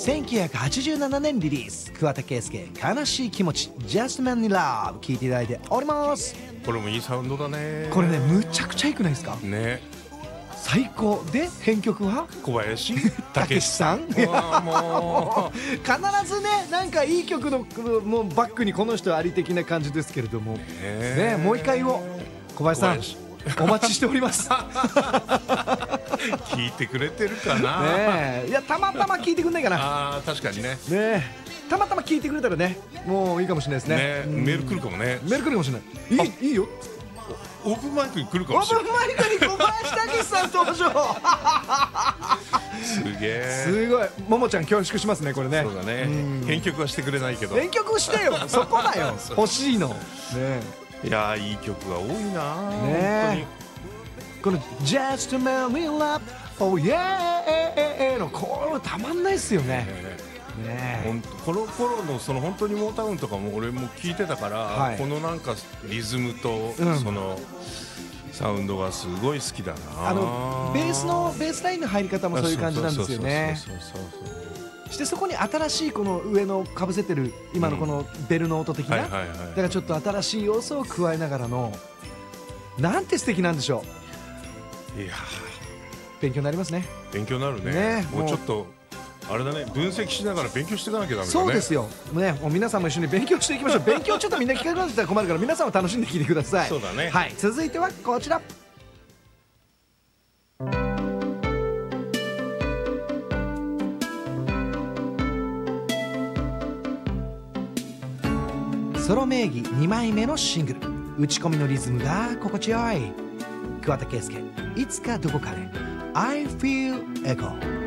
1987年リリース、桑田佳祐悲しい気持ち Just Man in Love 聴いていただいております。 これもいいサウンドだね。 これねむちゃくちゃいいくないですかね。 最高で、編曲は小林武史さんもう必ずね、なんかいい曲のもうバックにこの人あり的な感じですけれどもね、もう一回を小林さんお待ちしております聞いてくれてるかなね。いやたまたま聞いてくんないかな。 あ確かにね。 ねたまたま聞いてくれたらね、もういいかもしれないですね。 メール来るかもね。 メール来るかもしれない。いいよ。 オープンマイクに来るかオもしれない。 ープンマイクに小林武史さん登場すげえ。 すごい。ももちゃん恐縮しますねこれね。 そうだね。編曲はしてくれないけど。 編曲してよそこだよ欲しいのね。 いやいい曲が多いなね。この Just a Man in Love Oh Yeah のこれたまんないっすよね。ねこの頃のその本当にモータウンとかも俺も聞いてたから、 はい、 このなんかリズムとそのサウンドがすごい好きだな。 ベースラインの入り方もそういう感じなんですよね。してそこに新しいこの上のかぶせてる今のこのベルの音的な、だからちょっと新しい要素を加えながらのなんて素敵なんでしょう。いや勉強になりますね。 勉強になるね。もうちょっとあれだね、分析しながら勉強していかなきゃダメだね。そうですよね。もう皆さんも一緒に勉強していきましょう。勉強ちょっとみんな聞かれたら困るから皆さんも楽しんで聞いてください。 そうだね。 はい、続いてはこちら。ソロ名義2枚目のシングル、打ち込みのリズムが心地よい桑田佳祐、いつかどこかで I Feel Echo。